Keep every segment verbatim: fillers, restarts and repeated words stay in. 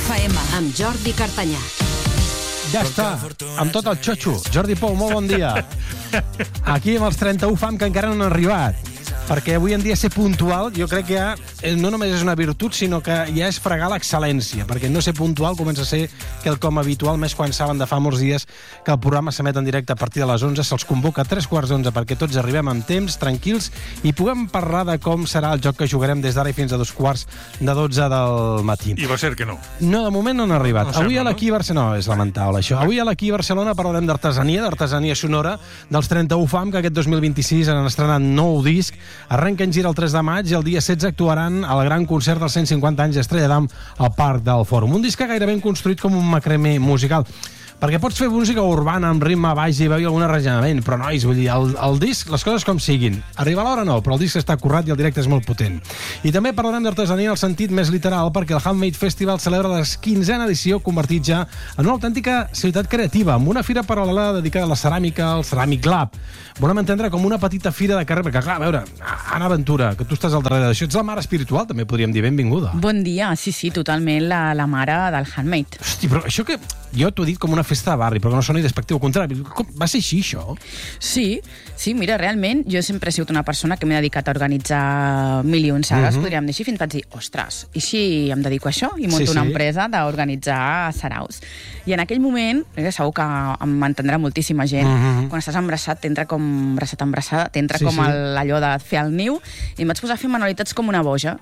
F M, amb Jordi Cartanyà. Ja està, amb tot el xotxo. Jordi Pou, molt bon dia. Aquí amb els trenta-u fam que encara no han arribat. Perquè avui en dia ser puntual jo crec que ja no només és una virtut, sinó que ja és fregar l'excel·lència, perquè no ser puntual comença a ser quelcom habitual, més quan saben de fa molts dies que el programa s'emet en directe a partir de les onze, se'ls convoca a tres quarts d'onze perquè tots arribem amb temps, tranquils, i puguem parlar de com serà el joc que jugarem des d'ara i fins a dos quarts de dotze del matí. I va ser que no. No, de moment no han arribat. No Avui sembla, a l'Aquí Barcelona... No, és lamentable, això. Avui a l'Aquí Barcelona parlarem d'artesania, d'artesania sonora, dels trenta-u fam, que aquest dos mil vint-i-sis han estrenat nou disc. Arrenquen gira el tres de maig i el dia setze actuaran al gran concert dels cent cinquanta anys d'Estrella d'Am al Parc del Fòrum. Un disc que gairebé han construït com un macramé musical. Perquè pots fer música urbana amb ritme baix i veu i algun arranjament, però nois, vull dir, el, el disc, les coses com siguin. Arribar a l'hora no, però el disc està currat i el directe és molt potent. I també parlarem d'artesania en el sentit més literal, perquè el Handmade Festival celebra la quinzena edició, convertit ja en una autèntica ciutat creativa, amb una fira paral·lela dedicada a la ceràmica, al Ceramic Lab. Volem entendre com una petita fira de carrer, perquè clar, a veure, Anna Ventura, que tu estàs al darrere d'això, ets la mare espiritual, també podríem dir, benvinguda. Bon dia, sí, sí, totalment la, la mare del Handmade. Hosti, però això que... Jo t'ho he dit com una festa de barri, però que no soni despectiu, al contrari. Com va ser així, això? Sí, sí, mira, realment, jo sempre he sigut una persona que m'he dedicat a organitzar milions sagues, uh-huh. podríem dir així, fins vaig dir, ostres, i si em dedico a això? I munto sí, una sí. empresa d'organitzar saraus. I en aquell moment, eh, segur que m'entendrà moltíssima gent, uh-huh. quan estàs embarassat, t'entra com embrassat, embrassada, t'entra sí, com sí. El, allò de fer el niu, i em vaig posar a fer manualitats com una boja.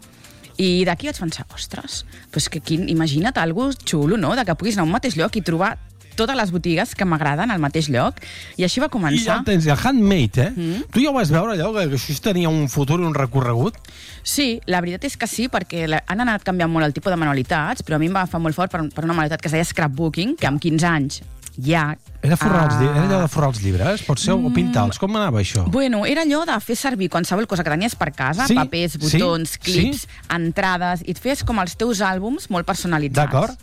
I d'aquí vaig pensar, ostres, pues que quin, imagina't algo xulo, no?, de que puguis anar a un mateix lloc i trobar totes les botigues que m'agraden al mateix lloc, i així va començar. I ja el tens, el Handmade, eh? Mm. Tu ja ho vas veure, allò, que això tenia un futur i un recorregut? Sí, la veritat és que sí, perquè han anat canviant molt el tipus de manualitats, però a mi em va agafar molt fort per, per una manualitat que es deia scrapbooking, que amb quinze anys ja... Era, forrar els, era allò de forrar els llibres? Pot ser, o pintar-los? Com anava això? Bueno, era allò de fer servir qualsevol cosa que tenies per casa, sí, papers, botons, sí, clips, sí. entrades, i et fes com els teus àlbums molt personalitzats. D'acord.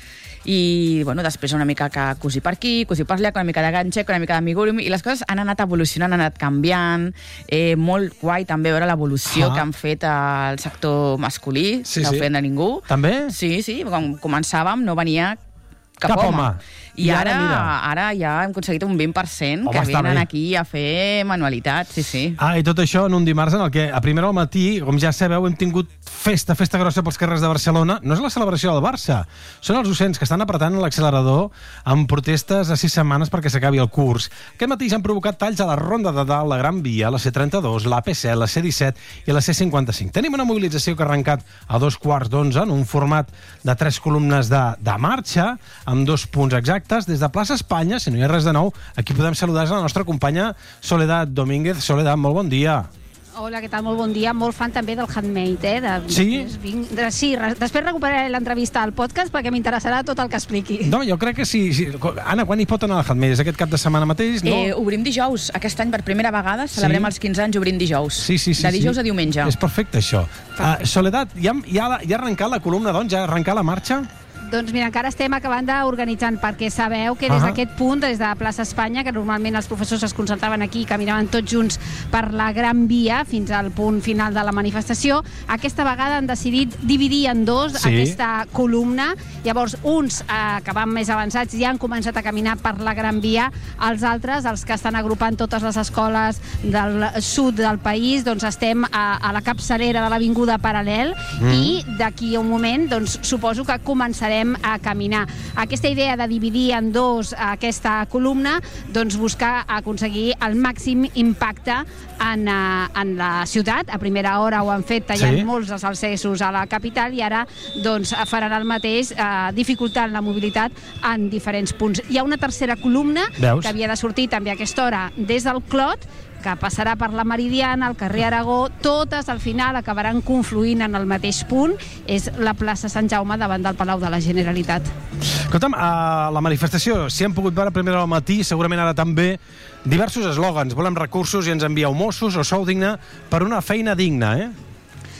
I, bueno, després una mica que cosir per aquí, cosir per allà, una mica de ganxet, una mica d'amigurumi, i les coses han anat evolucionant, han anat canviant. Eh, molt guai també veure l'evolució ah. que han fet al sector masculí, sí, no sí. fent a ningú. També? Sí, sí, quan començàvem no venia cap, cap home. home. I, I ara, ara, ara ja hem aconseguit un vint per cent que venen aquí a fer manualitats, sí, sí. Ah, i tot això en un dimarts en el que a primera al matí, com ja sabeu, hem tingut festa, festa grossa pels carrers de Barcelona. No és la celebració del Barça, són els docents que estan apretant l'accelerador amb protestes a sis setmanes perquè s'acabi el curs. Aquest matí s'han provocat talls a la Ronda de Dalt, la Gran Via, la C trenta-dos, la A P set, la C disset i la C cinquanta-cinc. Tenim una mobilització que ha arrencat a dos quarts d'onze en un format de tres columnes de, de marxa, amb dos punts exactes, des de plaça Espanya, si no hi ha res de nou, aquí podem saludar la nostra companya Soledad Domínguez. Soledad, molt bon dia. Hola, què tal? Molt bon dia. Molt fan també del Handmade, eh? De, sí? Vinc, de, sí, re, després recuperaré l'entrevista al podcast perquè m'interessarà tot el que expliqui. No, jo crec que sí. sí. Anna, quan hi pot anar al Handmade? És aquest cap de setmana mateix? No? Eh, obrim dijous. Aquest any, per primera vegada, celebrem sí? els quinze anys, obrim dijous. Sí, sí, sí. De dijous sí. a diumenge. És perfecte, això. Uh, Soledad, ja, ja, ja ha arrencat la columna, doncs? Ja ha arrencat la marxa? Doncs mira, encara estem acabant d'organitzar, perquè sabeu que des uh-huh. d'aquest punt, des de plaça Espanya, que normalment els professors es concentraven aquí i caminaven tots junts per la Gran Via fins al punt final de la manifestació, aquesta vegada han decidit dividir en dos sí. aquesta columna. Llavors, uns eh, que van més avançats ja han començat a caminar per la Gran Via, els altres, els que estan agrupant totes les escoles del sud del país, doncs estem a, a la capçalera de l'Avinguda Paral·lel mm. i d'aquí a un moment, doncs suposo que començarem a caminar. Aquesta idea de dividir en dos aquesta columna, doncs buscar aconseguir el màxim impacte en, en la ciutat. A primera hora ho han fet tallant sí. molts dels accessos a la capital i ara doncs, faran el mateix, eh, dificultant la mobilitat en diferents punts. Hi ha una tercera columna Veus? que havia de sortir també a aquesta hora des del Clot, que passarà per la Meridiana, el carrer Aragó, totes al final acabaran confluint en el mateix punt, és la plaça Sant Jaume davant del Palau de la Generalitat. Escolta'm, a la manifestació, si hem pogut veure a primera hora al matí, segurament ara també, diversos eslògans, volem recursos i ens envieu Mossos o sou digne per una feina digna, eh?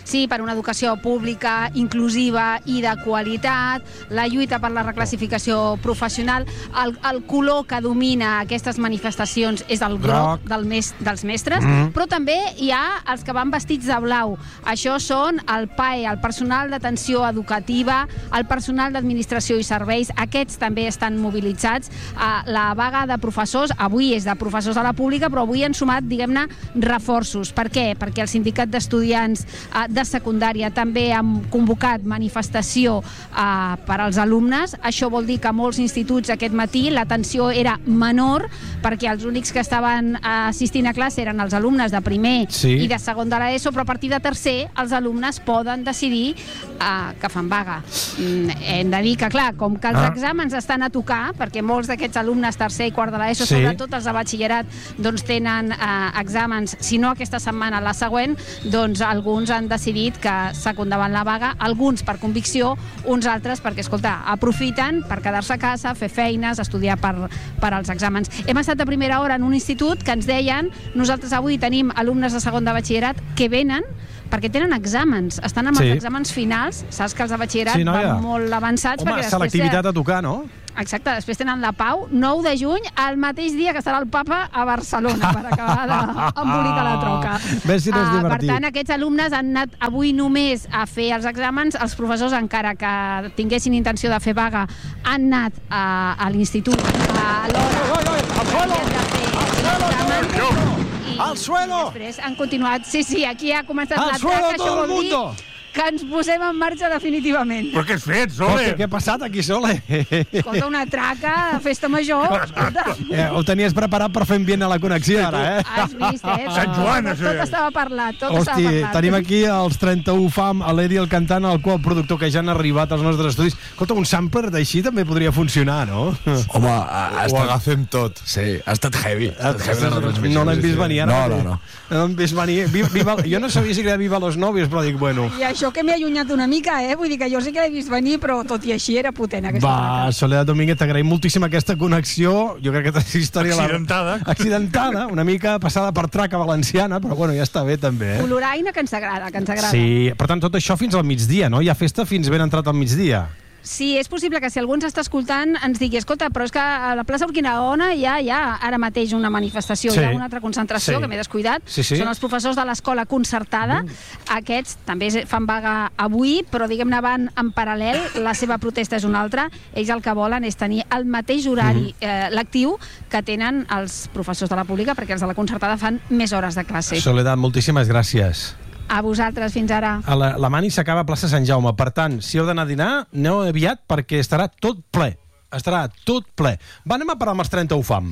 sí, per una educació pública, inclusiva i de qualitat, la lluita per la reclassificació professional, el, el color que domina aquestes manifestacions és el groc, groc. Del mes, dels mestres, mm. però també hi ha els que van vestits de blau. Això són el P A E, el personal d'atenció educativa, el personal d'administració i serveis, aquests també estan mobilitzats. La vaga de professors, avui és de professors a la pública, però avui han sumat, diguem-ne, reforços. Per què? Perquè el sindicat d'estudiants de secundària també han convocat manifestació per als alumnes. Això vol dir que a molts instituts aquest matí l'atenció era menor, perquè els únics que estaven assistint a classe eren els alumnes de primer sí. i de segon de l'ESO, però a partir de tercer els alumnes poden decidir uh, que fan vaga. Mm, hem de dir que, clar, com que els ah. exàmens estan a tocar, perquè molts d'aquests alumnes tercer i quart de l'ESO, sí. sobretot els de batxillerat, doncs tenen uh, exàmens, si no aquesta setmana, la següent, doncs alguns han decidit que secundaven la vaga, alguns per convicció, uns altres perquè, escolta, aprofiten per quedar-se a casa, fer feines, estudiar per, per als exàmens. Hem estat a primera hora en un institut que ens deien, nosaltres avui tenim alumnes de segon de batxillerat que venen perquè tenen exàmens, estan amb sí. els exàmens finals, saps que els de batxillerat sí, no, ja. van molt avançats. Home, selectivitat a tocar, no? Exacte, després tenen la Pau, nou de juny, el mateix dia que estarà el Papa a Barcelona, per acabar d'embolicar la troca. Ves si n'és uh, divertit. Per tant, aquests alumnes han anat avui només a fer els exàmens, els professors, encara que tinguessin intenció de fer vaga, han anat uh, a l'institut a l'hora de fer l'examen. ¡Al suelo! Després han continuat. Sí, sí, aquí ha començat ¡Al la suelo traca. todo el mundo! Que ens posem en marxa definitivament. Però què has fet, Sole? Hòstia, què ha passat aquí, Sole? Escolta, una traca, festa major. Eh, ho tenies preparat per fer ambient a la connexió, ara, eh? Has vist, eh? Sant Joan, tot, tot estava parlat, tot Hosti, estava parlat. Tenim aquí els trenta-u fam, a l'Edi el cantant, el qual productor que ja han arribat als nostres estudis. Escolta, un sampler d'així també podria funcionar, no? Home, ha estat... Ho agafem tot. Sí, ha estat heavy. Ha estat heavy la No retransmissió. l'hem vist venir, ara. No, no, no. No l'hem vist venir. Viva, jo no sabia si era Viva los novios, però dic, bueno... I això que m'he allunyat una mica, eh? Vull dir que jo sí que l'he vist venir, però tot i així era potent, aquesta Va, traca. Soledad Domínguez, t'agraïm moltíssim aquesta connexió. Jo crec que aquesta història... Accidentada. La... Accidentada, una mica passada per traca valenciana, però bueno, ja està bé també, eh? Coloraina, que ens agrada, que ens agrada. Sí, per tant, tot això fins al migdia, no? Hi ha festa fins ben entrat al migdia. Sí, és possible que si algú ens està escoltant ens digui, escolta, però és que a la plaça Urquinaona hi ha, hi ha ara mateix una manifestació, sí. hi ha una altra concentració, sí. que m'he descuidat, sí, sí. són els professors de l'escola concertada, mm. aquests també fan vaga avui, però diguem-ne van en paral·lel, la seva protesta és una altra, ells el que volen és tenir el mateix horari mm. eh, lectiu que tenen els professors de la pública, perquè els de la concertada fan més hores de classe. Soledad, moltíssimes gràcies. A vosaltres, fins ara. A la, la Mani s'acaba a plaça Sant Jaume. Per tant, si heu d'anar a dinar, aneu aviat perquè estarà tot ple. Estarà tot ple. Va, anem a parar amb els trenta-u fam.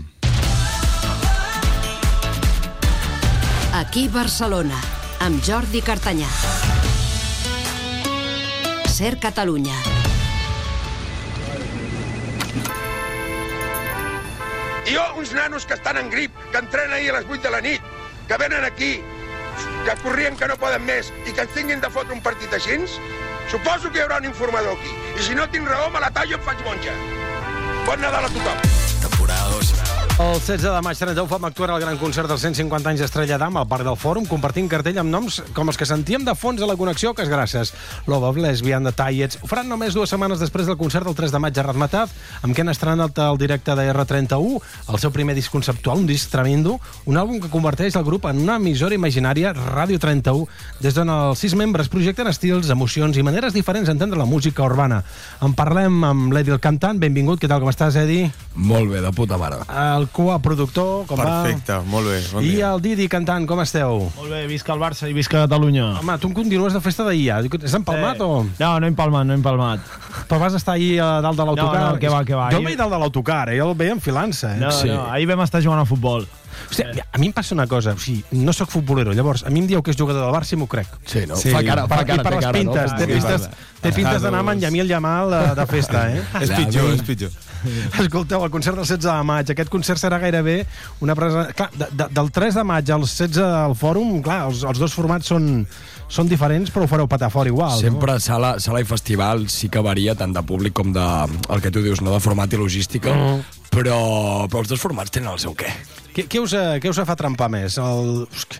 Aquí Barcelona, amb Jordi Cartanyà. Ser Catalunya. I jo, uns nanos que estan en grip, que entrenen ahir a les vuit de la nit, que venen aquí, que corrien que no poden més i que ens tinguin de fotre un partit així, suposo que hi haurà un informador aquí. I si no tinc raó, me la tallo i em faig monja. Bon Nadal a tothom. Temporada dos. El setze de maig, trenta-u fam, actuarà el gran concert dels cent cinquanta anys d'Estrella Damm al Parc del Fòrum, compartint cartell amb noms com els que sentíem de fons a la connexió, que és gràcies. Love of Lesbian, The Tiets. Ho faran només dues setmanes després del concert del tres de maig a Razmataz, amb què han estrenat el directe de erre trenta-u, el seu primer disc conceptual, un disc tremendo, un àlbum que converteix el grup en una emissora imaginària, Ràdio trenta-u, des d'on els sis membres projecten estils, emocions i maneres diferents d'entendre la música urbana. En parlem amb l'Edi el cantant. Benvingut, què tal, com estàs, Edi? Molt bé, de puta mare. El coproductor, com va? Perfecte, molt bé, bon I dia. el Didi cantant, com esteu? Molt bé, visca el Barça i visca Catalunya. Home, tu em continues de festa d'ahir, ja? Has empalmat Eh, o...? No, no he empalmat, no he empalmat. Però vas estar ahir a dalt de l'autocar? No, no, què va, què va. Jo Ahir- el veia dalt de l'autocar, eh? Jo el veia enfilant-se, eh? No, Sí. no, ahir vam estar jugant a futbol. Hòstia, a mi em passa una cosa, o sigui, no sóc futbolero, llavors, a mi em dieu que és jugador del Barça i m'ho crec. Sí, no? Sí. Fa cara, fa Per, cara, I per té les cara, pintes, no? té Sí, pintes, va. té pintes d'anar amb en Dos. Yamil Yamal de, de festa, eh? És pitjor, és pitjor. Escolteu, el concert del setze de maig, aquest concert serà gairebé una presentació... Clar, de, de, del tres de maig al setze al Fòrum, clar, els, els dos formats són, són diferents, però ho fareu patar fora igual. Sempre sala, sala i festival sí que varia tant de públic com de, el que tu dius, no de format i logística, Mm. però, però els dos formats tenen el seu què. Què, què, us, eh, què us fa trempar més? El...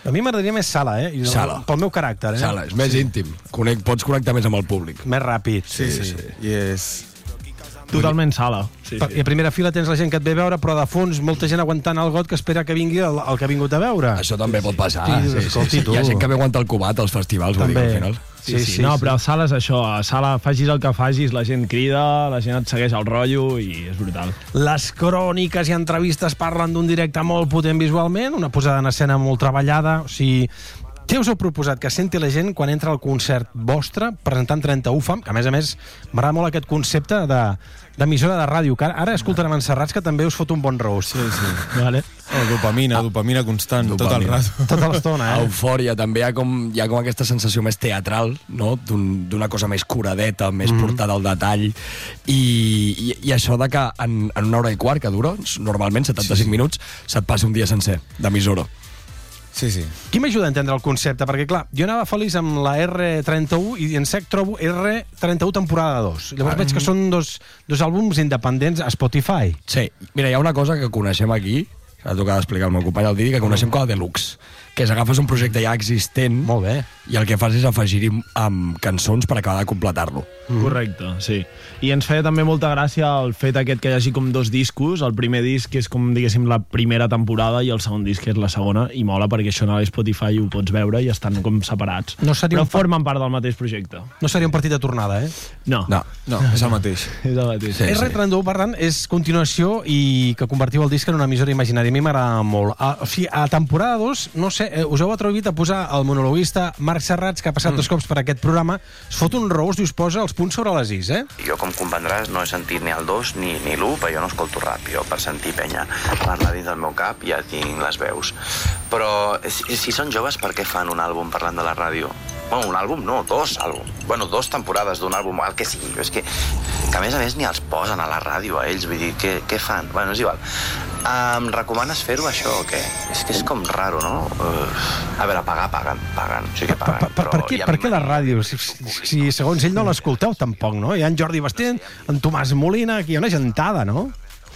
A mi m'agradaria més sala, eh? I no, Sala. Pel meu caràcter, eh? Sala, és més sí. íntim. Conec, pots connectar més amb el públic. Més ràpid. Sí, sí, sí. I és... Totalment sala. Sí, I sí. a primera fila tens la gent que et ve a veure, però de fons molta gent aguantant el got que espera que vingui el, el que ha vingut a veure. Això també pot passar. Sí, Sí, sí, escolti, sí. tu. Hi ha gent que ve aguantar el cubat als festivals, vull dir que al final... Sí, sí, no, sí. però a sala és això, a sala facis el que facis, la gent crida, la gent et segueix el rotllo i és brutal. Les cròniques i entrevistes parlen d'un directe molt potent visualment, una posada en escena molt treballada, o sigui... Què us heu proposat? Que senti la gent quan entra al concert vostre presentant trenta-u F A M, que a més a més m'agrada molt aquest concepte de d'emissora de ràdio, que ara escoltarem en Serrats que també us fot un bon roast. Sí, sí. Vale. Oh, dopamina, dopamina constant, tot el Dopamina. rato. Tota l'estona, eh? Eufòria, també hi ha com, hi ha com aquesta sensació més teatral, no? D'un- d'una cosa més curadeta, més mm -hmm. portada al detall, i, i, i això de que en, en una hora i quart, que dura, normalment setanta-cinc sí, sí. minuts, se't passi un dia sencer d'emissora. Sí, sí. Qui m'ajuda a entendre el concepte? Perquè, clar, jo anava feliç amb la R trenta-u i en sec trobo R trenta-u temporada dos. Llavors ah, veig que són dos, dos àlbums independents a Spotify. Sí, mira, hi ha una cosa que coneixem aquí, que ha tocat explicar el meu company el Didi, que coneixem com a Deluxe, que és agafes un projecte ja existent Molt bé. i el que fas és afegir-hi amb cançons per acabar de completar-lo. Mm. Correcte, sí. I ens feia també molta gràcia el fet aquest que hi hagi com dos discos, el primer disc que és com, diguéssim, la primera temporada i el segon disc que és la segona, i mola perquè això a Spotify ho pots veure i estan com separats. No seria Però un pa- formen part del mateix projecte. No seria un partit de tornada, eh? No, No. No, és el mateix. és el mateix. Sí, R trenta-u, per tant, és continuació i que convertiu el disc en una emissora imaginària. A mi m'agrada molt. A, o sigui, a temporada dos, no sé, eh, us heu atrevit a posar el monologuista Marc Serrats, que ha passat mm. dos cops per aquest programa, es fot un roast i us posa els punts sobre les is, eh? Jo, com comprendràs, no he sentit ni el dos ni, ni l'u, perquè jo no escolto rap. Jo, per sentir penya, parlar dins del meu cap, ja tinc les veus. Però, si, si són joves, per què fan un àlbum parlant de la ràdio? Bueno, un àlbum no, dos àlbums. Bueno, dos temporades d'un àlbum, el que sigui. És que, que a més a més ni els posen a la ràdio, a ells. Vull dir, què, què fan? Bueno, és igual. Em recomanes fer-ho, això, o què? És que és com raro, no? Uh, a veure, pagar, paguen, paguen. Sí que Per, paguen, per, per, què, ja per què la m'imagino- ràdio? Si, si, si segons ell no l'escolteu, tampoc, no? Hi ha en Jordi Bastien, en Tomàs Molina, aquí hi ha una gentada, no?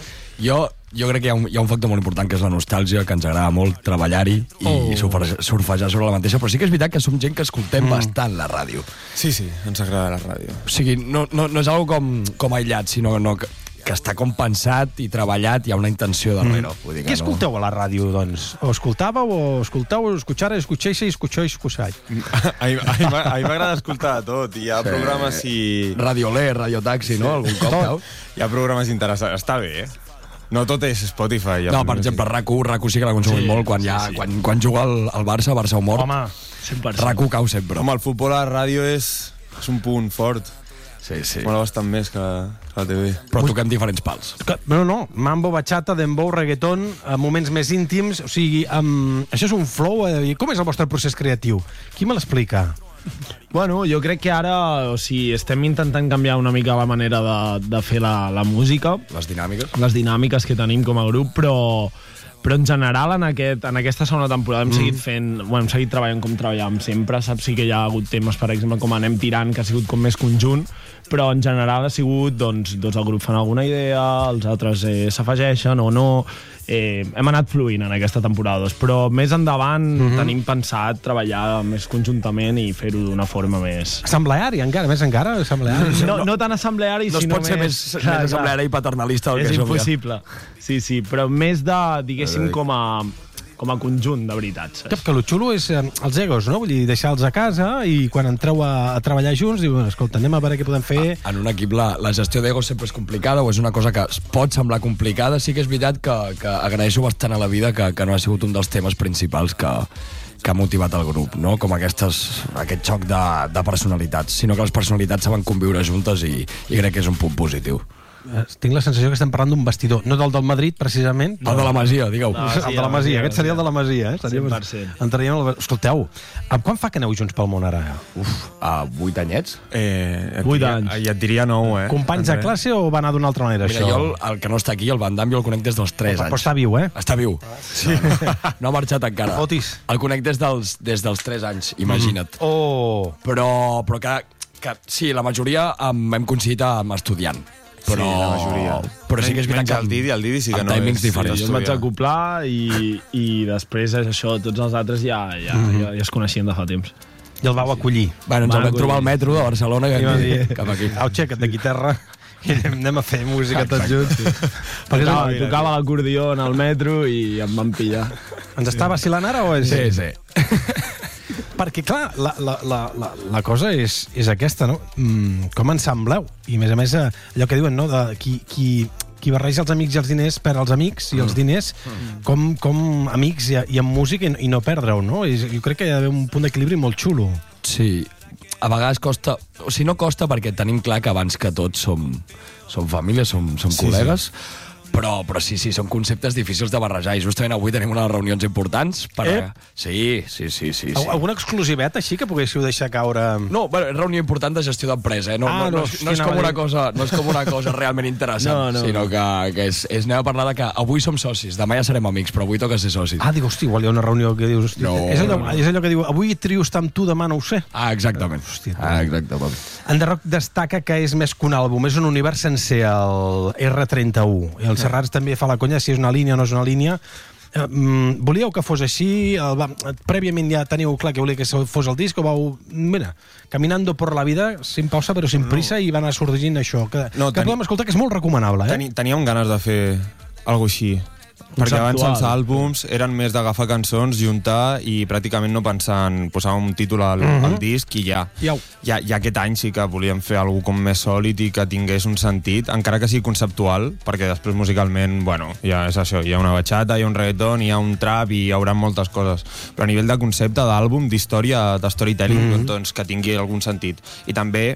Jo, jo crec que hi ha, un, hi ha un factor molt important, que és la nostàlgia, que ens agrada molt treballar-hi i Oh. surfe- surfejar sobre la mateixa, però sí que és veritat que som gent que escoltem mm. bastant la ràdio. Sí, sí, ens agrada la ràdio. O sigui, no, no, no és algo com, com aïllat, sinó no, que, que està com pensat i treballat, hi ha una intenció darrere. Mm. Vull dir que Què escolteu a la ràdio, doncs? O escoltàveu, o escolteu, o escuchar, escuchéis, escuchó, escuchai. A mi a mi m'a- a mi m'agrada escoltar de tot. Hi ha Sí. programes i... No? Radiolé, radiotaxi, no? Algun cop, no? Hi ha programes interessants. Està bé, eh? No tot és Spotify. hi ha No, per programes exemple, RAC1, RAC1 sí que la consumim Sí, molt quan, sí, hi ha, sí. quan, quan juga el, el Barça, Barça o mort. Home, cent per cent. RAC1 cau sempre. Home, el futbol a la ràdio és, és un punt fort. Sí, sí. Mola bastant més que que la T V. Però toquem diferents pals. que, no, no, mambo, bachata, dembow, reggaeton, a moments més íntims, o sigui, um, això és un flow, eh? Com és el vostre procés creatiu? Qui me l'explica? Bueno, jo crec que ara, o sigui, estem intentant canviar una mica la manera de, de fer la, la música, Les dinàmiques. les dinàmiques que tenim com a grup, però, però en general en, aquest, en aquesta segona temporada hem mm. seguit fent, bueno, hem seguit treballant com treballàvem sempre, saps? Sí que hi ha hagut temes, per exemple, com Anem tirant, que ha sigut com més conjunt, però en general ha sigut, doncs, doncs el grup fan alguna idea, els altres eh, s'afegeixen o no. Eh, hem anat fluint en aquesta temporada dos, però més endavant mm -hmm. tenim pensat treballar més conjuntament i fer-ho d'una forma més... Assembleari, encara, més encara, assembleari. No, no tan assembleari, No es sinó pot ser més, més assembleari i paternalista del és que som ja. impossible. Sí, sí, però més de, diguéssim, com a, com a conjunt de veritats. Que, que el xulo és eh, els egos, no? Vull dir, deixar-los a casa i quan entreu a, a treballar junts diuen, escolta, anem a veure què podem fer. En un equip la, la gestió d'egos sempre és complicada o és una cosa que es pot semblar complicada. Sí que és veritat que, que agraeixo bastant a la vida que, que no ha sigut un dels temes principals que, que ha motivat el grup, no? Com aquestes, aquest xoc de, de personalitats, sinó que les personalitats saben conviure juntes i, i crec que és un punt positiu. Eh, Tinc la sensació que estem parlant d'un vestidor, no del del Madrid, precisament. No. El de la Masia, digueu. No. el de la Masia, aquest seria el de la Masia, eh? Seria, cent per cent. entraríem al... Escolteu, amb quan fa que aneu junts pel món ara? Uf, a vuit anyets? Eh, et Vuit diria- anys. Ja et diria nou, eh? Companys de André? classe o va anar d'una altra manera, Mira, això? jo, el, el que no està aquí, el Van Damme, jo el conec des dels tres Però anys. està viu, eh? Està viu. Sí. No ha marxat encara. Fotis. El conec des dels, des dels tres anys, imagina't. Oh! Però, però que, que sí, la majoria um, hem coincidit amb estudiant. però, Sí, la majoria. però sí que és veritat Menys que el Didi, el Didi sí que amb no timings és- diferents. Jo em vaig acoplar i, i després és això, tots els altres ja, ja, Mhm. ja, ja es coneixien de fa temps. I el vau acollir. Bueno, ens Va, el vam acollir. trobar al metro de Barcelona I va dir, que, cap aquí. au, aixeca't d'aquí terra i anem a fer música tots junts. Sí. Perquè Tocava, és- tocava l'acordió en el metro i em van pillar. ens està vacilant ara o és... Sí, sí. Perquè, clar, la, la, la, la, la cosa és, és aquesta, no? Mm, com ensembleu? I, a més a més, eh, allò que diuen, no?, de qui, qui, qui barreja els amics i els diners perd els amics i els diners, com, com amics i, i amb música i, i no perdre-ho, no? I jo crec que hi ha d'haver un punt d'equilibri molt xulo. Sí, a vegades costa... O sigui, no costa perquè tenim clar que abans que tot som, som família, som, som Sí, col·legues, però, però sí, sí, són conceptes difícils de barrejar i justament avui tenim unes reunions importants per... Eh? Sí, sí, sí, sí, Al- sí. Alguna exclusivet així que poguéssiu deixar caure... No, bueno, és reunió important de gestió d'empresa, eh? No, Ah, no, no, no, és, no, sí, és anava com a una dir. cosa, no és com una cosa realment interessant, No, no. sinó que, que és, és anem a parlar de que avui som socis, demà ja serem amics, però avui toca ser socis. Ah, dic, hosti, igual hi ha una reunió que dius... Hosti, No, és, allò, no, no. és allò que diu, avui trio està amb tu, demà no ho sé. Ah, exactament. Hòstia, ah, exactament. Enderroc destaca que és més que un àlbum, és un univers sencer, el erre trenta-u. I el Serrats també fa la conya si és una línia o no és una línia. Eh, mm, volíeu que fos així? El, va, prèviament ja teniu clar que volia que fos el disc o vau, mira, caminando por la vida, sin pausa però sin prisa, i va anar sorgint això. Que, No, que teni- podem escoltar, que és molt recomanable, eh? Teni, teníem ganes de fer alguna així. Perquè abans Conceptual. els àlbums eren més d'agafar cançons, juntar i pràcticament no pensar en posar un títol al, Mhm. al disc i ja. Iau. ja. Ja aquest any sí que volíem fer alguna com més sòlid i que tingués un sentit, encara que sigui conceptual, perquè després musicalment, bueno, ja és això, hi ha una bachata, hi ha un reggaeton, hi ha un trap i hi haurà moltes coses. Però a nivell de concepte, d'àlbum, d'història, de storytelling, Mhm. doncs que tingui algun sentit. I també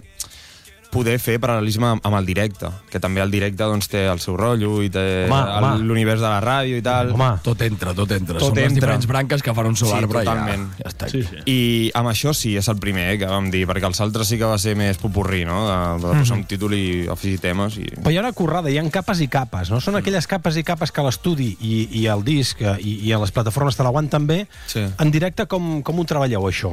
poder fer paral·lelisme amb amb el directe, que també el directe doncs, té el seu rotllo i té Home, el- home. l'univers de la ràdio i tal. Home, Tot entra, tot entra. Tot Són les entra. diferents branques que fan un sol Sí, arbre i ja, totalment. ja està. Sí, sí. I amb això sí, és el primer eh, que vam dir, perquè els altres sí que va ser més popurrí, no? De, de posar un títol i afegir temes. I... però hi ha una currada, hi ha capes i capes, no? Són aquelles capes i capes que l'estudi i, i el disc eh, i, i a les plataformes te l'aguanten bé. Sí. En directe, com, com ho treballeu, això?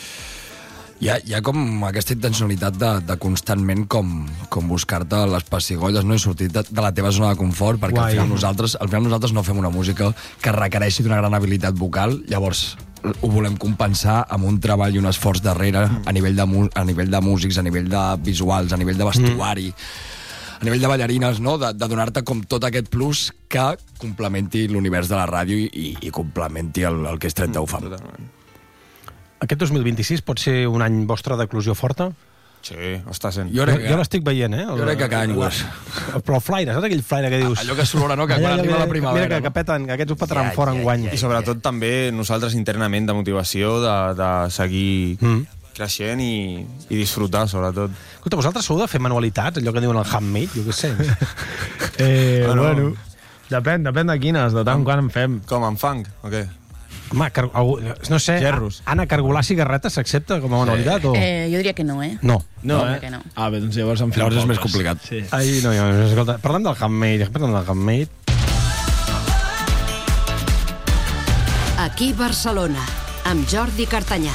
Hi ha, hi ha com aquesta intencionalitat de, de constantment com, com buscar-te les pessigolles, no? I sortir de, de la teva zona de confort, perquè Guai. al final, nosaltres, al final nosaltres no fem una música que requereixi d'una gran habilitat vocal, llavors ho volem compensar amb un treball i un esforç darrere a nivell de, mu- a nivell de músics, a nivell de visuals, a nivell de vestuari, a nivell de ballarines, no? de, de donar-te com tot aquest plus que complementi l'univers de la ràdio i, i complementi el, el que és trenta-u Fam. Aquest dos mil vint-i-sis pot ser un any vostre d'eclusió forta? Sí, està sent. Jo Jo, crec que, jo l'estic veient, eh? El, jo crec que cada any ho és. Però el flaire, saps aquell flaire que dius... Allò que s'olora, no? Que quan Allò arriba la primavera, Mira, que, no? que peten, que aquests ho petaran fora en guany. I sobretot també nosaltres internament de motivació, de, de seguir Mm. creixent i, i disfrutar, sobretot. Escolta, vosaltres sou de fer manualitats, allò que diuen el handmade, jo què sé. Eh, Bueno. bueno, depèn, depèn de quines, de tant en quant en fem. Com en funk, o què? Home, car algú, no sé, Gerros. Anna, cargolar cigarretes s'accepta com a manualitat o...? Eh, jo diria que no, eh? No. No, Jo eh? crec que no. Ah, bé, doncs llavors en fem Llavors és més poques. complicat. Sí. Ai, no, no, escolta, parlem del handmade, parlem del handmade. Aquí Barcelona, amb Jordi Cartanyà.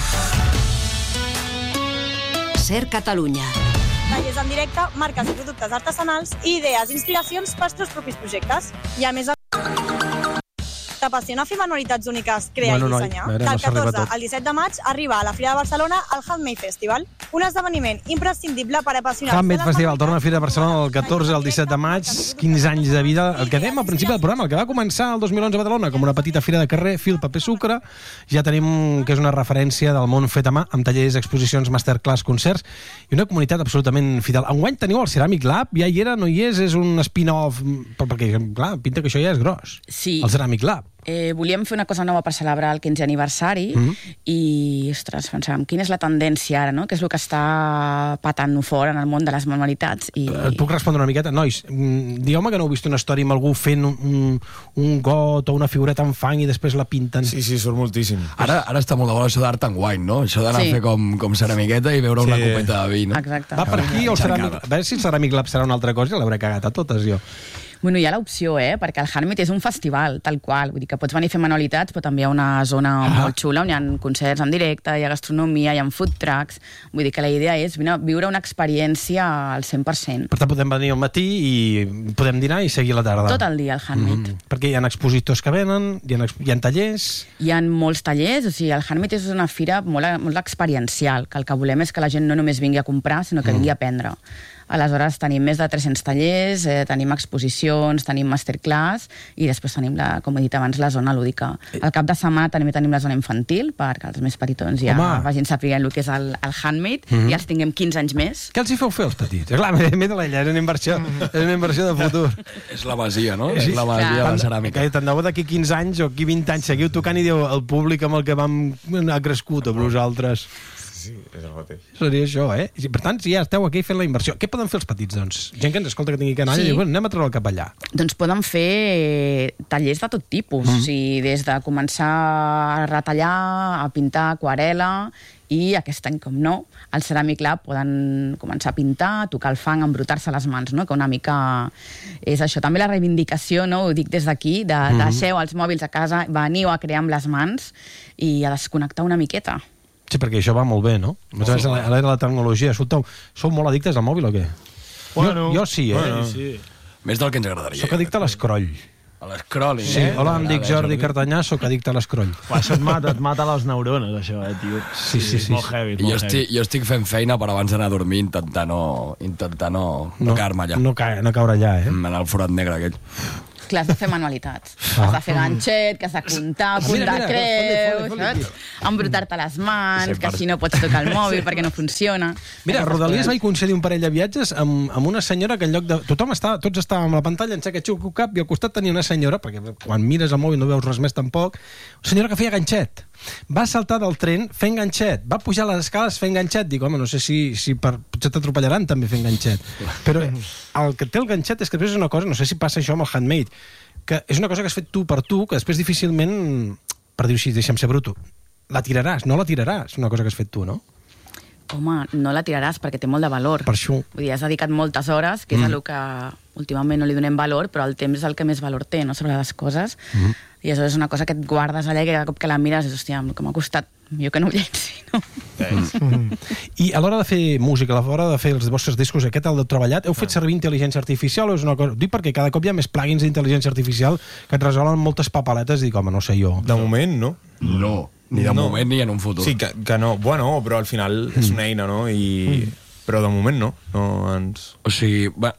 Ser Catalunya. Tallers en directe, marques i productes artesanals i idees i inspiracions pels teus propis projectes. I a més a t'apassiona fer manualitats úniques, crear Bueno, i noi, dissenyar? a veure, Del no s'arriba catorze tot. al disset de maig arriba a la Fira de Barcelona el Handmade Festival, un esdeveniment imprescindible per apassionats. Handmade Festival torna a Fira de Barcelona el catorze al disset de maig, quinze anys de vida, el que dèiem al principi del programa, el que va començar el dos mil onze a Badalona com una petita fira de carrer, fil, paper, sucre, ja tenim que és una referència del món fet a mà, amb tallers, exposicions, masterclass, concerts, i una comunitat absolutament fidel. Enguany teniu el Ceramic Lab, ja hi era, no hi és, és un spin-off, però perquè, clar, pinta que això ja és gros. Sí. El Ceramic Lab. Eh, volíem fer una cosa nova per celebrar el quinzè aniversari Mhm. i, ostres, pensàvem, quina és la tendència ara, no? Què és el que està patant fora en el món de les manualitats? I... Et puc respondre una miqueta? Nois, mm, dieu-me que no heu vist una història amb algú fent un, un, un got o una figureta en fang i després la pinten. Sí, sí, surt moltíssim. Ara, ara està molt de moda això d'art and wine, no? Això d'anar Sí. a fer com, com ceramiqueta i beure Sí. una copeta de vi, no? Exacte. Va per aquí, el Xarcada. ceràmic... A veure si el Ceramic Lab serà una altra cosa, i l'hauré cagat a totes, jo. Bueno, hi ha l'opció, eh? Perquè el Handmade és un festival, tal qual. Vull dir que pots venir a fer manualitats, però també hi ha una zona ah. molt xula on hi ha concerts en directe, hi ha gastronomia, hi ha food trucks. Vull dir que la idea és viure una experiència al cent per cent. Per tant, podem venir al matí i podem dinar i seguir la tarda. Tot el dia, el Handmade. Mm. Perquè hi ha expositors que venen, hi ha, hi ha tallers... Hi ha molts tallers, o sigui, el Handmade és una fira molt, molt experiencial, que el que volem és que la gent no només vingui a comprar, sinó que mm. vingui a aprendre. Aleshores, tenim més de tres-cents tallers, eh, tenim exposicions, tenim masterclass i després tenim, la, com he dit abans, la zona lúdica. Al cap de setmana també tenim la zona infantil, perquè els més petitons ja Home. vagin sapiguent el que és el, el Handmade mm -hmm. i els tinguem quinze anys més. Què els hi feu fer, els petits? Clar, m'he de l'ella, és una inversió, és una inversió de futur. És la masia, no? Sí. És la masia de la ceràmica. Tant de bo d'aquí quinze anys o aquí vint anys seguiu tocant i diu el públic amb el que vam ha crescut amb vosaltres. Sí, és el mateix. Seria això, eh? Per tant, si ja esteu aquí fent la inversió, què poden fer els petits, doncs? Gent que ens escolta que tingui canalla sí. i diu, bueno, anem a treure el cap allà. Doncs poden fer tallers de tot tipus, mm. o sigui, des de començar a retallar, a pintar aquarela, i aquest any, com no, al Ceramic Lab poden començar a pintar, a tocar el fang, a embrutar-se les mans, no? Que una mica és això. També la reivindicació, no? Ho dic des d'aquí, de mm. deixeu els mòbils a casa, veniu a crear amb les mans i a desconnectar una miqueta. Sí, perquè això va molt bé, no? A més, a l'era de la tecnologia. Escolteu, sou molt addictes al mòbil o què? Bueno, jo, jo sí, eh? Bueno, sí. Més del que ens agradaria. Soc addicte a l'escroll. A l'escrolling, sí, eh? Hola, em dic Jordi Cartanyà, soc addicte a l'escroll. Això et mata, et mata les neurones, això, eh, tio. Sí, sí, sí. Molt heavy, molt jo, estic, jo estic fent feina per abans d'anar a dormir intentar no, intentar no, no, no caure-me allà. No, ca no caure allà, eh? En el forat negre aquell. Clar, has de fer manualitats. Ah. Has de fer ganxet, que has de comptar, ah, punt mira, mira, de creu, saps? Embrutar-te les mans, sí, que així no pots tocar el mòbil perquè no funciona. Mira, a Rodalies vaig concedir un parell de viatges amb, amb una senyora que en lloc de... Tothom estava, tots estàvem a la pantalla, en xeca xuc cap, i al costat tenia una senyora, perquè quan mires el mòbil no veus res més tampoc, una senyora que feia ganxet. Va saltar del tren fent ganxet, va pujar les escales fent ganxet. Dic, home, no sé si, si per, potser t'atropellaran també fent ganxet. Però el que té el ganxet és que després és una cosa, no sé si passa això amb el Handmade, que és una cosa que has fet tu per tu, que després difícilment, per dir-ho així, deixa'm ser bruto, la tiraràs, no la tiraràs, una cosa que has fet tu, no? Home, no la tiraràs perquè té molt de valor. Per això. Vull dir, has dedicat moltes hores, que és mm. el que últimament no li donem valor, però el temps és el que més valor té, no?, sobre les coses. Mm. I això és una cosa que et guardes allà i que cada cop que la mires és, hòstia, el que m'ha costat, jo que no ho llenci, no? Mm. I a l'hora de fer música, a l'hora de fer els vostres discos, aquest el de treballat, heu fet servir intel·ligència artificial o és una cosa... Dic perquè cada cop hi ha més plugins d'intel·ligència artificial que et resolen moltes papaletes i dic, home, no sé jo. De moment, no. No. Ni de no. moment ni en un futur. Sí, que, que no. Bueno, però al final és una eina, no? I... Mm. Però de moment no. no ens... O sigui, bé,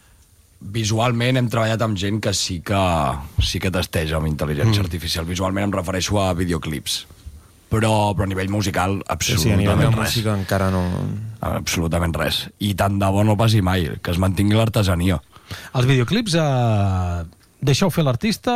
visualment hem treballat amb gent que sí que sí que testeja amb intel·ligència mm. artificial. Visualment em refereixo a videoclips. Però, però a nivell musical, absolutament sí, a nivell de res. música encara no... Absolutament res. I tant de bo no passi mai, que es mantingui l'artesania. Els videoclips... Eh... Deixeu fer l'artista,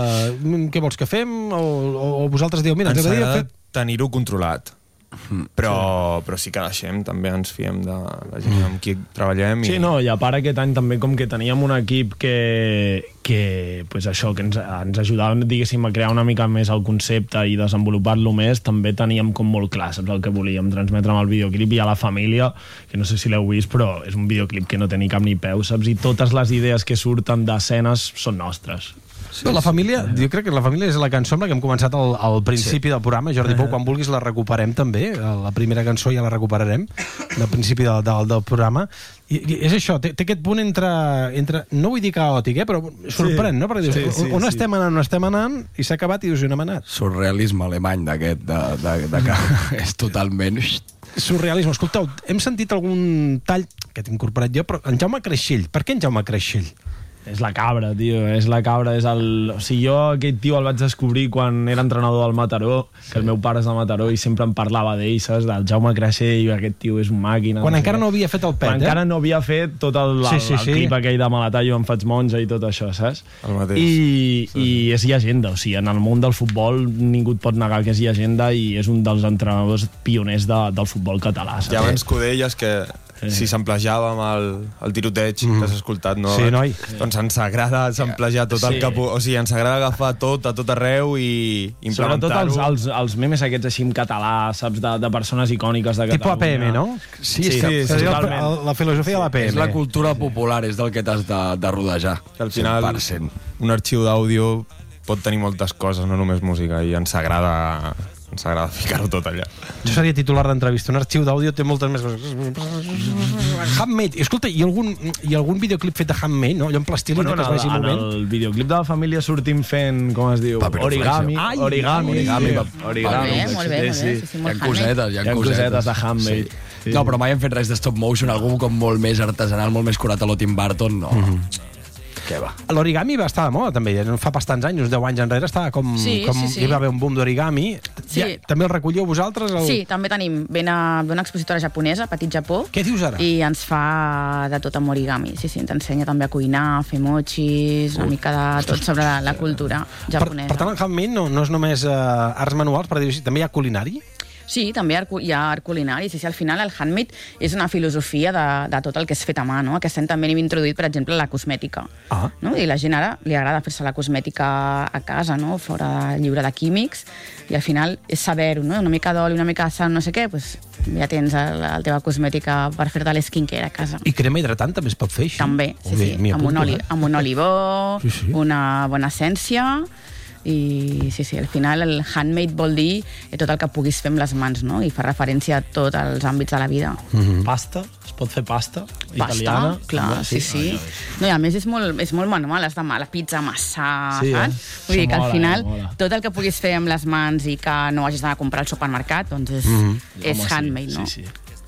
què vols que fem? O, o, o vosaltres dieu, mira, ens agrada fer... tenir-ho controlat. Però, sí. però sí que deixem, també ens fiem de la gent amb qui treballem. I... Sí, no, i a part aquest any també com que teníem un equip que, que pues això, que ens, ens ajudava, diguéssim, a crear una mica més el concepte i desenvolupar-lo més, també teníem com molt clar, saps el que volíem transmetre amb el videoclip, i a la família, que no sé si l'heu vist, però és un videoclip que no té ni cap ni peu, saps? I totes les idees que surten d'escenes són nostres. Sí, la família, jo crec que la família és la cançó amb la que hem començat al, al principi sí. del programa. Jordi Pou, quan vulguis la recuperem també, la primera cançó ja la recuperarem del principi del, del, del programa. I, i és això, té, té aquest punt entre, entre no vull dir caòtic, eh, però sorprèn, sí. no? Perquè dius, sí, sí, on sí. estem anant, on estem anant, i s'ha acabat i dius, on hem anat? Surrealisme alemany d'aquest, de, de, de que és totalment... Surrealisme. Escolteu, hem sentit algun tall que t'he incorporat jo, però en Jaume Creixell. Per què en Jaume Creixell? És la cabra, tio, és la cabra, és el... O sigui, jo aquest tio el vaig descobrir quan era entrenador del Mataró, que el meu pare és de Mataró i sempre em parlava d'ell, saps? Del Jaume Creixell, i aquest tio és un màquina. Quan no encara no havia fet el pet, quan eh? encara no havia fet tot el, sí, sí, el, el sí. clip aquell de Malatallo, em faig monja i tot això, saps? El mateix. I, sí. i és llegenda, o sigui, en el món del futbol ningú et pot negar que és llegenda i és un dels entrenadors pioners de, del futbol català, saps? Ja abans que ho deies, que si samplejàvem el, el tiroteig mm. que has escoltat, no? Sí, noi. Doncs ens agrada samplejar tot el Sí. que... O sigui, ens agrada agafar tot a tot arreu i Sobretot implementar-ho. els, els, els memes aquests així en català, saps, de, de persones icòniques de Catalunya. Tipo A P M, no? Sí, sí, sí, sí, sí, sí, totalment. la, la filosofia de l'A P M. És la cultura popular, és del que t'has de, de rodejar. Que al final cent per cent. un arxiu d'àudio pot tenir moltes coses, no només música, i ens agrada, ens agrada ficar-ho tot allà. Jo seria titular d'entrevista. Un arxiu d'àudio té moltes més coses. Handmade. Escolta, hi ha algun, hi ha algun videoclip fet de Handmade, no? Allò en plastilina Bueno, que es vagi en, el, en movent? el videoclip de la família sortim fent, com es diu? Paper Origami. Ai, origami. origami, sí. pa- origami. Molt bé, molt bé, molt bé. Sí, sí, Hi molt ha cosetes, hi ha, Hi ha cosetes de handmade. Sí. Sí. No, però mai hem fet res de stop motion, algú com molt més artesanal, molt més curat a lo Tim Burton, no. Mm -hmm. Què va? L'origami va estar de moda, també. Fa bastants anys, uns deu anys enrere, estava com... Sí, com sí, sí. Hi va haver un boom d'origami. Sí. Ja, també el recollíeu vosaltres? El... Sí, també tenim. Ve una, ve una expositora japonesa, Petit Japó. Què dius ara? I ens fa de tot amb origami. Sí, sí, ens ensenya també a cuinar, a fer mochis, una mica de tot sobre la, la cultura Per, japonesa. per tant, el handmade no, no és només uh, arts manuals, per dir-ho així, també hi ha culinari? Sí, també hi ha art cu- hi ha art culinari. Sí, sí, al final el handmade és una filosofia de, de tot el que és fet a mà, no? Aquest any també hem introduït, per exemple, la cosmètica. Ah. No? I la gent ara li agrada fer-se la cosmètica a casa, no? Fora lliure de químics, i al final és saber-ho, no? Una mica d'oli, una mica de sal, no sé què, doncs ja tens el- la teva cosmètica per fer-te l'esquincare a casa. I crema hidratant també es pot fer així? També, sí, Oh, sí, m'hi amb un, apunto, oli, eh? amb un oli bo, Sí, sí. una bona essència, i sí, sí, al final el handmade vol dir tot el que puguis fer amb les mans, no? I fa referència a tots els àmbits de la vida. Mm-hmm. Pasta, es pot fer pasta, Pasta, italiana. clar, també, sí, sí. No, i a més és molt, és molt manual, has de mà, la pizza, amassar, Sí, eh? saps? Vull dir que Això al mola, final eh, mola. tot el que puguis fer amb les mans i que no hagis d'anar a comprar al supermercat, doncs és, Mm-hmm. és Home, sí, handmade, no? Sí, sí.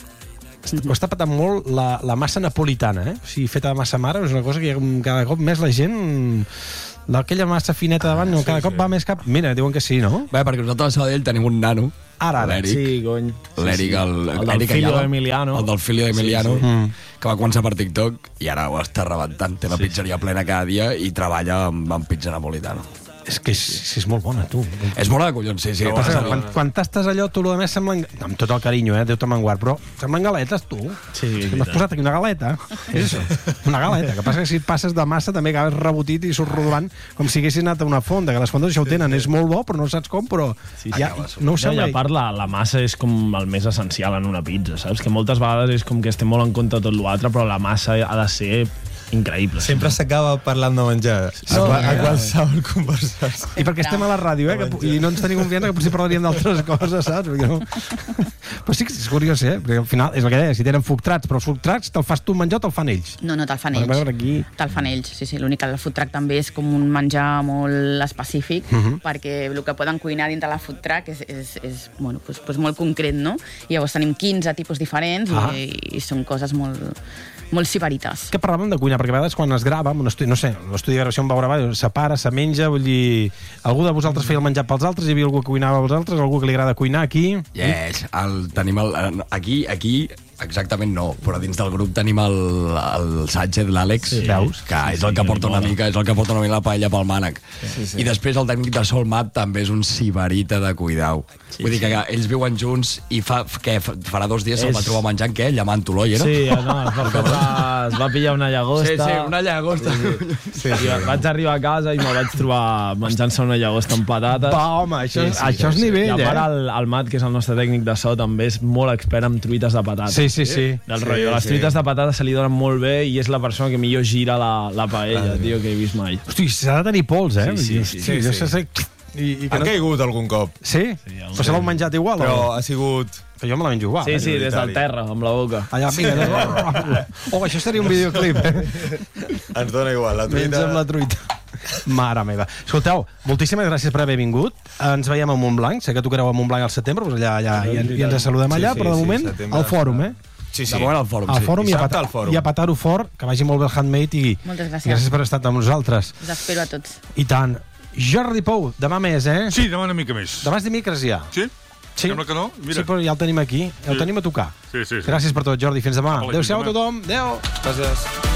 Ho està patant molt la, la massa napolitana, eh? O sigui, feta de massa mare, és una cosa que cada cop més la gent... Aquella massa fineta davant, no, cada cop va més cap... Mira, diuen que sí, no? Bé, perquè nosaltres a Sabadell tenim un nano, Ara, ara. l'Eric. Sí, cony. L'Eric, el, El del l'Eric Filio Ayala, d'Emiliano. El del Filio d'Emiliano, Sí, sí. Mm. que va començar per TikTok i ara ho està rebentant. Té la pizzeria plena cada dia i treballa amb, amb pizza napolitana. És que és, és molt bona, tu. És bona de collons, sí, sí. Però, Passa quan, que- quan tastes allò, tu el més semblen... Amb tot el carinyo, eh? Déu te'n guard, però semblen galetes, tu. Sí, És que m'has veritat. posat aquí una galeta. És això, una galeta. Que passa que si passes de massa també acabes rebotit i surts rodant com si haguessis anat a una fonda, que les fondes això ho tenen. És molt bo, però no saps com, però... Sí, ja, sí. no ho No, sé I a mai. part, la, la massa és com el més essencial en una pizza, saps? Que moltes vegades és com que estem molt en compte de tot l'altre, però la massa ha de ser increïble. Sempre s'acaba parlant de menjar. No, a, qual- a ja. qualsevol conversació. I perquè estem a la ràdio, eh? Que, I no ens tenim confiança que potser parlaríem d'altres coses, saps? Perquè no... Però sí que és curiós, eh? Perquè al final, és el que deia, si tenen fructrats, però els fructrats te'l fas tu menjar o te'l fan ells? No, no, te'l fan A ells. veure, aquí... Te'l fan ells, sí, sí. L'únic que el food truck també és com un menjar molt específic, uh Mhm. -huh. perquè el que poden cuinar dintre la food truck és, és, és bueno, pues, pues molt concret, no? I llavors tenim quinze tipus diferents Ah. i, i són coses molt, molt sibarites. Que parlàvem de cuinar, perquè a vegades quan es grava, en un estudi, no sé, l'estudi de gravació on va gravar, se para, se menja, vull dir... Algú de vosaltres feia el menjar pels altres, hi havia algú que cuinava pels altres, algú que li agrada cuinar aquí... Yes, el, tenim el, aquí, aquí exactament no, però dins del grup tenim el, el Sánchez, l'Àlex, Sí. Veus? que és el que porta una mica, és el que porta una mica la paella pel mànec. Sí, sí. I després el tècnic de Sol Mat també és un sibarita de cuidau. Sí, Vull dir que ells viuen junts i fa, què, farà dos dies se'l va És- trobar menjant, què? Llamant l'olla, no? Sí, no, es va, posar, es va pillar una llagosta. Sí, sí, una llagosta. Sí, sí. I vaig arribar a casa i me'l vaig trobar menjant-se una llagosta amb patates. Va, home, això, és, això és nivell, I a part, eh? el, el Mat, que és el nostre tècnic de so, també és molt expert en truites de patates. Sí, sí, sí. Del Sí, rotllo. Les sí. truites de patates se li donen molt bé i és la persona que millor gira la, la paella, tio, que he vist mai. Hosti, s'ha de tenir pols, eh? Sí, sí, Vull dir, sí, hosti, sí, jo sí. sé- sé- I, i que Ha no... caigut algun cop, Sí? Però se l'heu menjat igual, però o? ha sigut... Que jo me la menjo igual. Sí, eh? sí, des del terra, amb la boca. Allà, vinga. Oh, això seria un videoclip, eh? Ens dona igual, la Menys amb la truita. Mare meva. Escolteu, moltíssimes gràcies per haver vingut. Ens veiem a Montblanc. Sé que tocareu a Montblanc al setembre, doncs allà, allà i, i ens saludem allà, Sí, sí, però de sí, moment setembre al fòrum, està. eh? Sí, sí. De moment al fòrum, Al sí. fòrum i a, Dissabte pata al fòrum. i a petar-ho fort, que vagi molt bé el handmade i Moltes gràcies. gràcies per estar amb nosaltres. Us espero a tots. I tant. Jordi Pou, demà més, eh? Sí, demà una mica més. Demà és dimecres ja. Sí? Sí. Sembla que no? Mira. Sí, però ja el tenim aquí. Ja el Sí. tenim a tocar. Sí, sí, sí. Gràcies per tot, Jordi. Fins demà. Hola, Adéu-siau a fins demà. tothom. Adéu. Gràcies.